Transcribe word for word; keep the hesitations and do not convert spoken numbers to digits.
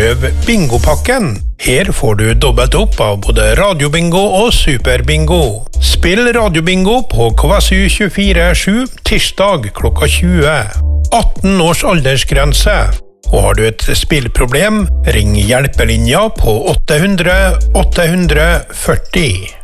Prøv bingopakken. Her får du dobbelt opp av både radiobingo og superbingo. Spill radiobingo på K S U tjuefire sju tirsdag klokka tjue. atten års aldersgrense. Og har du et spillproblem, ring hjelpelinja på åtte hundre åtte hundre førti.